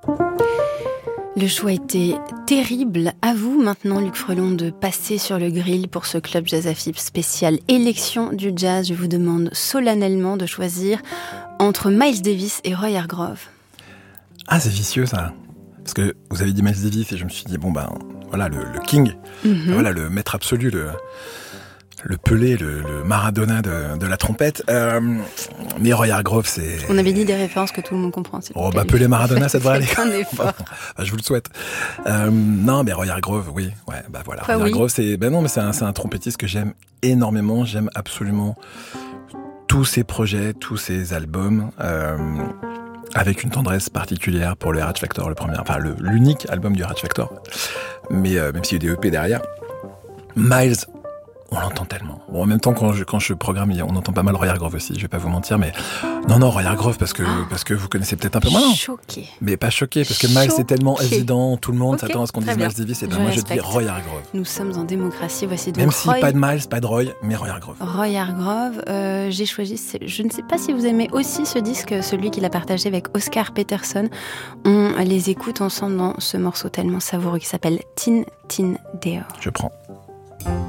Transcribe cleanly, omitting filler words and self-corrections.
Le choix était terrible. À vous maintenant, Luc Frelon, de passer sur le grill pour ce Club Jazz AFIP spécial élection du jazz. Je vous demande solennellement de choisir entre Miles Davis et Roy Hargrove. Ah, c'est vicieux ça. Parce que vous avez dit Miles Davis et je me suis dit, voilà, le king, voilà, le maître absolu, le Pelé, le Maradona de la trompette. Mais Roy Hargrove, c'est... On avait dit des références que tout le monde comprend. Pelé, Maradona, ça devrait aller. Un effort. Je vous le souhaite. Non, mais Roy Hargrove, oui. Ouais, voilà. Roy Hargrove, c'est un trompettiste que j'aime énormément. J'aime absolument tous ses projets, tous ses albums. Avec une tendresse particulière pour le RH Factor, l'unique album du RH Factor. Mais même s'il y a eu des EP derrière. Miles, on l'entend tellement. Bon, en même temps, quand je programme, on entend pas mal Roy Hargrove aussi, je vais pas vous mentir, mais non, Roy Hargrove, parce que vous connaissez peut-être un peu moins. Choqué. Mais pas choqué, parce que Miles, c'est tellement évident, tout le monde s'attend à ce qu'on dise bien. Miles Davis, et moi je dis Roy Hargrove. Nous sommes en démocratie, voici donc même si pas de Miles, pas de Roy, mais Roy Hargrove. Roy Hargrove, j'ai choisi, je ne sais pas si vous aimez aussi ce disque, celui qu'il a partagé avec Oscar Peterson. On les écoute ensemble dans ce morceau tellement savoureux qui s'appelle Tin Tin Deor. Je prends.